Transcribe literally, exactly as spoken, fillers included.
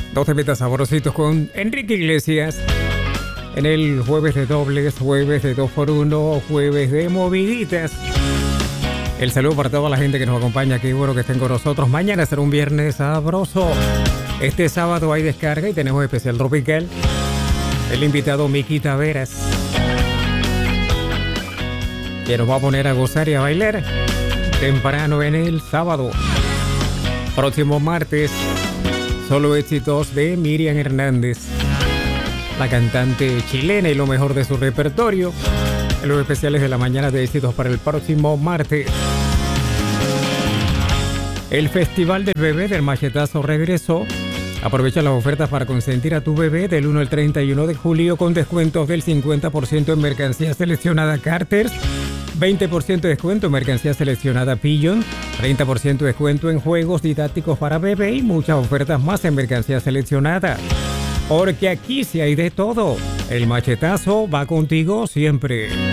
Dos temitas sabrositos con Enrique Iglesias. En el jueves de dobles, jueves de dos por uno, jueves de moviditas. El saludo para toda la gente que nos acompaña aquí, bueno que estén con nosotros. Mañana será un viernes sabroso. Este sábado hay descarga y tenemos especial tropical. El invitado Miki Taveras, que nos va a poner a gozar y a bailar temprano en el sábado. Próximo martes, solo éxitos de Miriam Hernández, la cantante chilena, y lo mejor de su repertorio en los especiales de la mañana de éxitos para el próximo martes. El Festival del Bebé del Machetazo regresó. Aprovecha las ofertas para consentir a tu bebé del uno al treinta y uno de julio con descuentos del cincuenta por ciento en mercancía seleccionada Carter's, veinte por ciento de descuento en mercancía seleccionada Pigeon, treinta por ciento de descuento en juegos didácticos para bebé y muchas ofertas más en mercancía seleccionada. Porque aquí sí hay de todo. El Machetazo va contigo siempre.